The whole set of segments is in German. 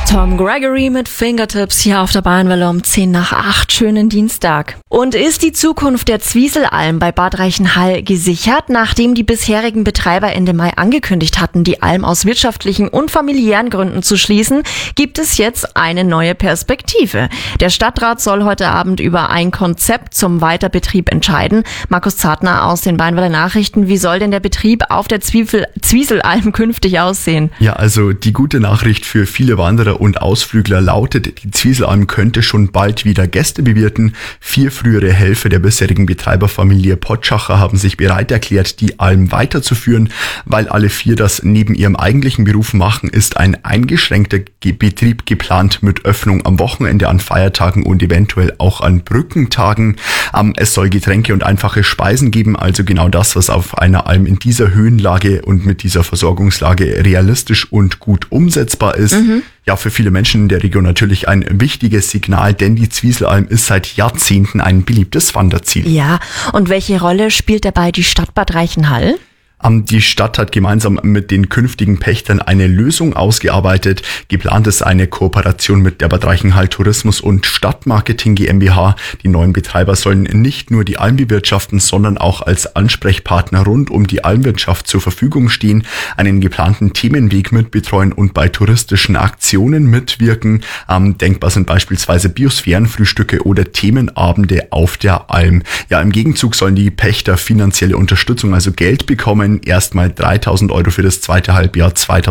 Tom Gregory mit Fingertips hier auf der Bayernwelle um 7:10. Schönen Dienstag. Und ist die Zukunft der Zwieselalm bei Bad Reichenhall gesichert? Nachdem die bisherigen Betreiber Ende Mai angekündigt hatten, die Alm aus wirtschaftlichen und familiären Gründen zu schließen, gibt es jetzt eine neue Perspektive. Der Stadtrat soll heute Abend über ein Konzept zum Weiterbetrieb entscheiden. Markus Zartner aus den Bayernweller Nachrichten. Wie soll denn der Betrieb auf der Zwieselalm künftig aussehen? Ja, also die gute Nachricht für viele Wanderer und Ausflügler lautet, die Zwieselalm könnte schon bald wieder Gäste bewirten. 4 frühere Helfer der bisherigen Betreiberfamilie Potschacher haben sich bereit erklärt, die Alm weiterzuführen. Weil alle 4 das neben ihrem eigentlichen Beruf machen, ist ein eingeschränkter Betrieb geplant mit Öffnung am Wochenende, an Feiertagen und eventuell auch an Brückentagen. Es soll Getränke und einfache Speisen geben, also genau das, was auf einer Alm in dieser Höhenlage und mit dieser Versorgungslage realistisch und gut umsetzbar ist. Ja, für viele Menschen in der Region natürlich ein wichtiges Signal, denn die Zwieselalm ist seit Jahrzehnten ein beliebtes Wanderziel. Ja, und welche Rolle spielt dabei die Stadt Bad Reichenhall? Die Stadt hat gemeinsam mit den künftigen Pächtern eine Lösung ausgearbeitet. Geplant ist eine Kooperation mit der Bad Reichenhall Tourismus und Stadtmarketing GmbH. Die neuen Betreiber sollen nicht nur die Alm bewirtschaften, sondern auch als Ansprechpartner rund um die Almwirtschaft zur Verfügung stehen, einen geplanten Themenweg mitbetreuen und bei touristischen Aktionen mitwirken. Denkbar sind beispielsweise Biosphärenfrühstücke oder Themenabende auf der Alm. Ja, im Gegenzug sollen die Pächter finanzielle Unterstützung, also Geld bekommen. Erstmal 3.000 € für das zweite Halbjahr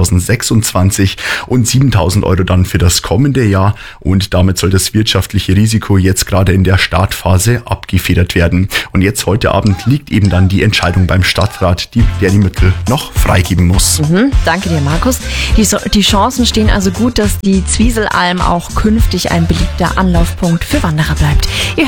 2026 und 7.000 € dann für das kommende Jahr. Und damit soll das wirtschaftliche Risiko jetzt gerade in der Startphase abgefedert werden. Und jetzt heute Abend liegt eben dann die Entscheidung beim Stadtrat, der die Mittel noch freigeben muss. Danke dir, Markus. Die Chancen stehen also gut, dass die Zwieselalm auch künftig ein beliebter Anlaufpunkt für Wanderer bleibt.